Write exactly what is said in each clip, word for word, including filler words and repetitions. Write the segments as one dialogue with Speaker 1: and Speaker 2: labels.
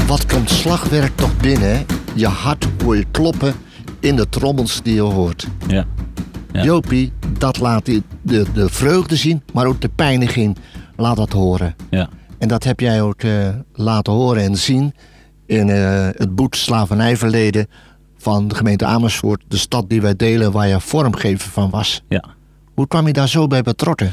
Speaker 1: Wat komt slagwerk toch binnen? Je hart hoor je kloppen in de trommels die je hoort.
Speaker 2: Ja. Ja.
Speaker 1: Jopie, dat laat de, de, de vreugde zien, maar ook de pijniging laat dat horen.
Speaker 2: Ja.
Speaker 1: En dat heb jij ook uh, laten horen en zien in uh, het boek Slavernijverleden van de gemeente Amersfoort, de stad die wij delen, waar je vormgever van was.
Speaker 2: Ja.
Speaker 1: Hoe kwam je daar zo bij betrokken?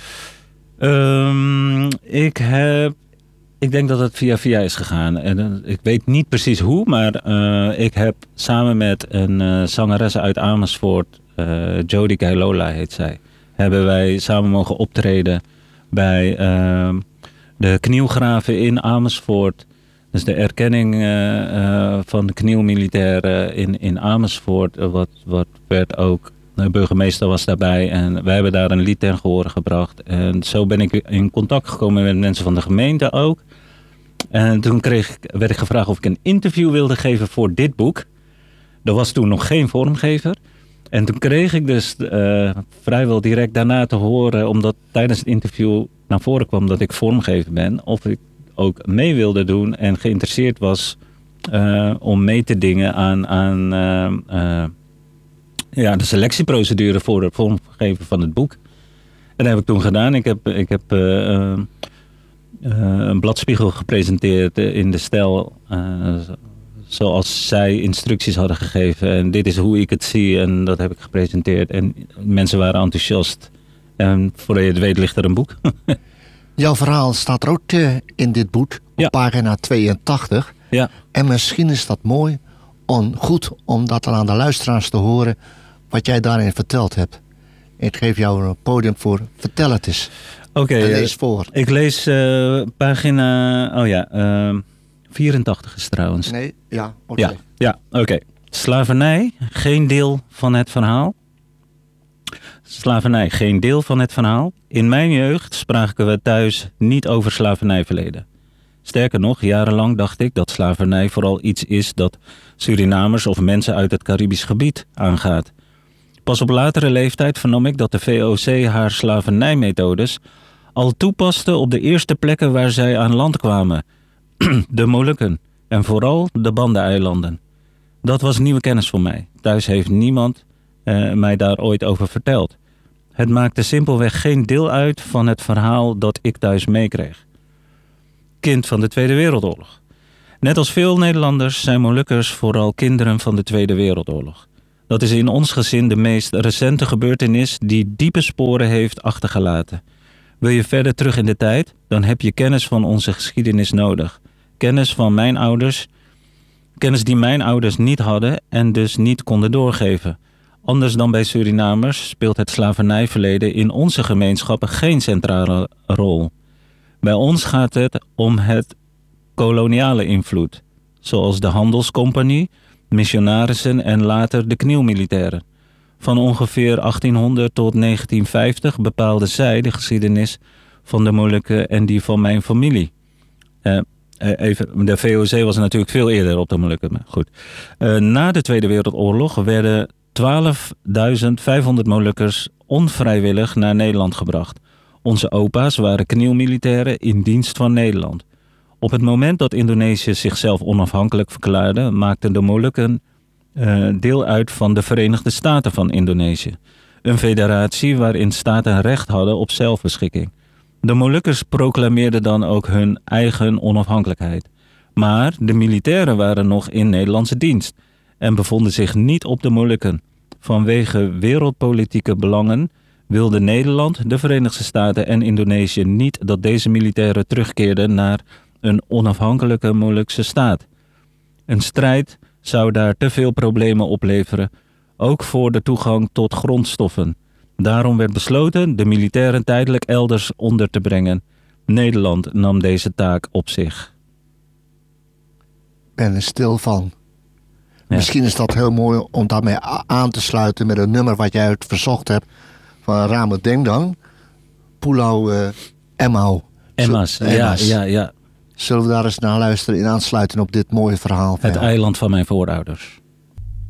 Speaker 2: Um, ik heb... Ik denk dat het via via is gegaan. En, uh, ik weet niet precies hoe, maar uh, ik heb samen met een uh, zangeres uit Amersfoort, uh, Jody Kailola heet zij, hebben wij samen mogen optreden bij uh, de knielgraven in Amersfoort. Dus de erkenning uh, uh, van de knielmilitairen in, in Amersfoort, uh, wat, wat werd ook, de burgemeester was daarbij en wij hebben daar een lied ten gehore gebracht. En zo ben ik in contact gekomen met mensen van de gemeente ook. En toen kreeg ik, werd ik gevraagd of ik een interview wilde geven voor dit boek. Er was toen nog geen vormgever. En toen kreeg ik dus uh, vrijwel direct daarna te horen, omdat tijdens het interview naar voren kwam dat ik vormgever ben, of ik ook mee wilde doen en geïnteresseerd was uh, om mee te dingen aan, aan uh, uh, ja, de selectieprocedure voor het vormgeven van het boek. En dat heb ik toen gedaan. Ik heb, ik heb uh, uh, een bladspiegel gepresenteerd in de stijl uh, zoals zij instructies hadden gegeven. En dit is hoe ik het zie en dat heb ik gepresenteerd. En mensen waren enthousiast. En voordat je het weet ligt er een boek.
Speaker 1: Jouw verhaal staat er ook uh, in dit boek, op ja. pagina tweeëntachtig.
Speaker 2: Ja.
Speaker 1: En misschien is dat mooi, on, goed om dat aan de luisteraars te horen wat jij daarin verteld hebt. Ik geef jou een podium voor. Vertel het eens.
Speaker 2: Oké. Okay,
Speaker 1: lees voor.
Speaker 2: Ik lees uh, pagina... Oh ja, uh, vierentachtig is trouwens.
Speaker 1: Nee, ja, oké. Okay.
Speaker 2: Ja, ja oké. Okay. Slavernij, geen deel van het verhaal. Slavernij, geen deel van het verhaal. In mijn jeugd spraken we thuis niet over slavernijverleden. Sterker nog, jarenlang dacht ik dat slavernij vooral iets is dat Surinamers of mensen uit het Caribisch gebied aangaat. Pas op latere leeftijd vernam ik dat de V O C haar slavernijmethodes al toepaste op de eerste plekken waar zij aan land kwamen. De Molukken en vooral de Banda-eilanden. Dat was nieuwe kennis voor mij. Thuis heeft niemand uh, mij daar ooit over verteld. Het maakte simpelweg geen deel uit van het verhaal dat ik thuis meekreeg. Kind van de Tweede Wereldoorlog. Net als veel Nederlanders zijn Molukkers vooral kinderen van de Tweede Wereldoorlog. Dat is in ons gezin de meest recente gebeurtenis die diepe sporen heeft achtergelaten. Wil je verder terug in de tijd, dan heb je kennis van onze geschiedenis nodig. Kennis van mijn ouders, kennis die mijn ouders niet hadden en dus niet konden doorgeven. Anders dan bij Surinamers speelt het slavernijverleden in onze gemeenschappen geen centrale rol. Bij ons gaat het om het koloniale invloed, zoals de handelscompagnie, missionarissen en later de knielmilitairen. Van ongeveer achttienhonderd tot negentien vijftig bepaalden zij de geschiedenis van de Molukken en die van mijn familie. Uh, even, de V O C was natuurlijk veel eerder op de Molukken, maar goed. Uh, na de Tweede Wereldoorlog werden twaalfduizend vijfhonderd Molukkers onvrijwillig naar Nederland gebracht. Onze opa's waren knielmilitairen in dienst van Nederland. Op het moment dat Indonesië zichzelf onafhankelijk verklaarde, maakten de Molukken uh, deel uit van de Verenigde Staten van Indonesië. Een federatie waarin staten recht hadden op zelfbeschikking. De Molukkers proclameerden dan ook hun eigen onafhankelijkheid. Maar de militairen waren nog in Nederlandse dienst en bevonden zich niet op de Molukken. Vanwege wereldpolitieke belangen wilde Nederland, de Verenigde Staten en Indonesië niet dat deze militairen terugkeerden naar een onafhankelijke Molukse staat. Een strijd zou daar te veel problemen opleveren, ook voor de toegang tot grondstoffen. Daarom werd besloten de militairen tijdelijk elders onder te brengen. Nederland nam deze taak op zich.
Speaker 1: Ik ben er stil van. Ja. Misschien is dat heel mooi om daarmee aan te sluiten met een nummer wat jij uit verzocht hebt van Rame Dengdang. Pulau uh, Emmau.
Speaker 2: Emma's, ja, ja, ja.
Speaker 1: Zullen we daar eens naar luisteren in aansluiting op dit mooie verhaal?
Speaker 2: Het eiland van mijn voorouders.